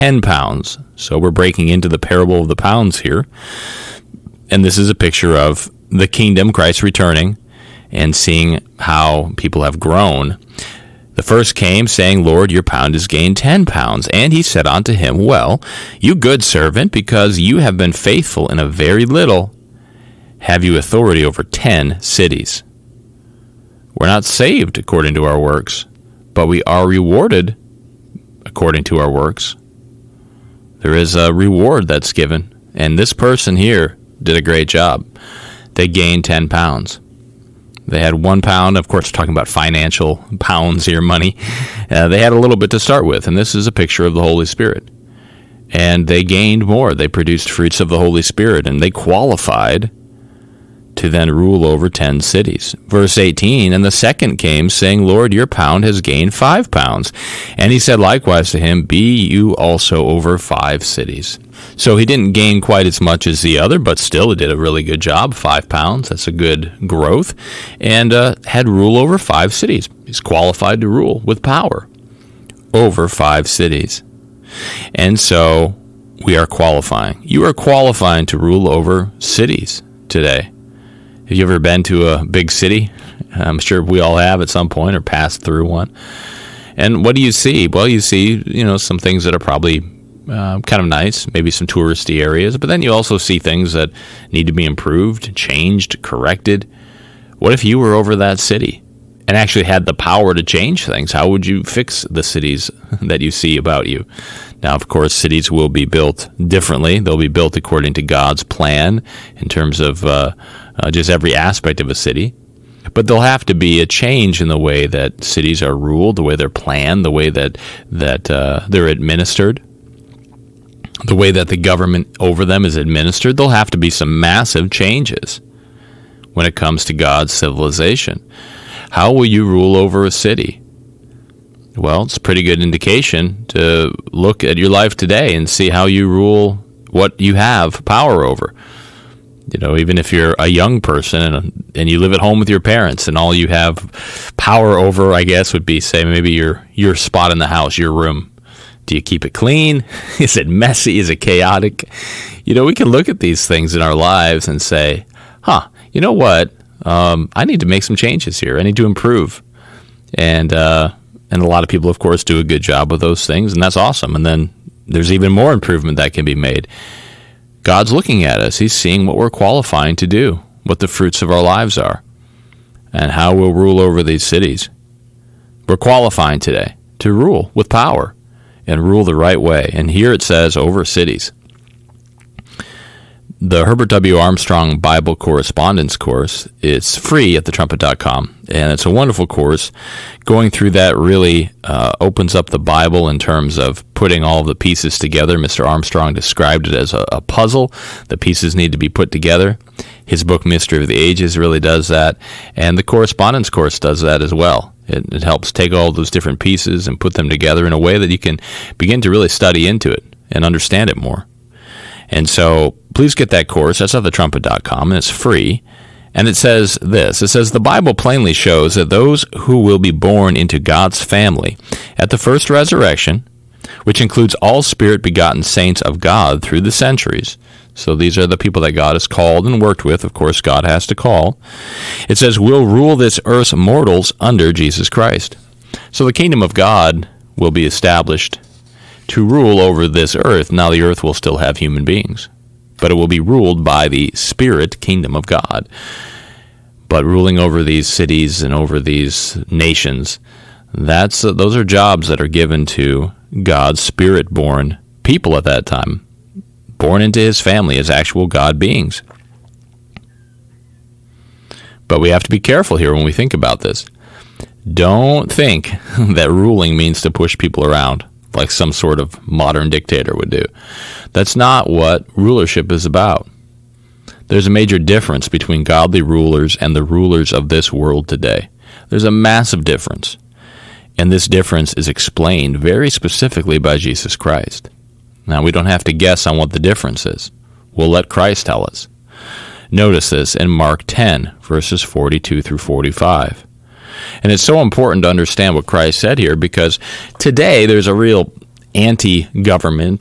10 pounds. So we're breaking into the parable of the pounds here. And this is a picture of the kingdom, Christ returning, and seeing how people have grown. The first came, saying, Lord, your pound is gained 10 pounds. And he said unto him, Well, you good servant, because you have been faithful in a very little, have you authority over 10 cities. We're not saved according to our works, but we are rewarded according to our works. There is a reward that's given, and this person here did a great job. They gained 10 pounds. They had 1 pound, of course, talking about financial pounds here, money. They had a little bit to start with, and this is a picture of the Holy Spirit. And they gained more. They produced fruits of the Holy Spirit, and they qualified to then rule over 10 cities. Verse 18, And the second came, saying, Lord, your pound has gained 5 pounds. And he said likewise to him, Be you also over 5 cities. So he didn't gain quite as much as the other, but still he did a really good job. 5 pounds, that's a good growth. And had rule over 5 cities. He's qualified to rule with power over 5 cities. And so we are qualifying. You are qualifying to rule over cities today. Have you ever been to a big city? I'm sure we all have at some point or passed through one. And what do you see? Well, you see, some things that are probably kind of nice, maybe some touristy areas, but then you also see things that need to be improved, changed, corrected. What if you were over that city and actually had the power to change things? How would you fix the cities that you see about you? Now, of course, cities will be built differently. They'll be built according to God's plan in terms of just every aspect of a city. But there'll have to be a change in the way that cities are ruled, the way they're planned, the way that they're administered, the way that the government over them is administered. There'll have to be some massive changes when it comes to God's civilization. How will you rule over a city? Well, it's a pretty good indication to look at your life today and see how you rule what you have power over. Even if you're a young person and you live at home with your parents and all you have power over, I guess, would be, say, maybe your spot in the house, your room. Do you keep it clean? Is it messy? Is it chaotic? We can look at these things in our lives and say, you know what? I need to make some changes here. I need to improve. And a lot of people, of course, do a good job with those things, and that's awesome. And then there's even more improvement that can be made. God's looking at us. He's seeing what we're qualifying to do, what the fruits of our lives are, and how we'll rule over these cities. We're qualifying today to rule with power and rule the right way. And here it says over cities. The Herbert W. Armstrong Bible Correspondence Course is free at thetrumpet.com, and it's a wonderful course. Going through that really opens up the Bible in terms of putting all of the pieces together. Mr. Armstrong described it as a puzzle. The pieces need to be put together. His book, Mystery of the Ages, really does that, and the Correspondence Course does that as well. It helps take all those different pieces and put them together in a way that you can begin to really study into it and understand it more. And so please get that course. That's at thetrumpet.com, and it's free. And it says this. It says, the Bible plainly shows that those who will be born into God's family at the first resurrection, which includes all spirit-begotten saints of God through the centuries. So these are the people that God has called and worked with. Of course, God has to call. It says, will rule this earth's mortals under Jesus Christ. So the kingdom of God will be established to rule over this earth. Now the earth will still have human beings, but it will be ruled by the Spirit kingdom of God. But ruling over these cities and over these nations, those are jobs that are given to God's Spirit-born people at that time, born into His family as actual God beings. But we have to be careful here when we think about this. Don't think that ruling means to push people around like some sort of modern dictator would do. That's not what rulership is about. There's a major difference between godly rulers and the rulers of this world today. There's a massive difference. And this difference is explained very specifically by Jesus Christ. Now, we don't have to guess on what the difference is. We'll let Christ tell us. Notice this in Mark 10, verses 42 through 45. And it's so important to understand what Christ said here, because today there's a real anti-government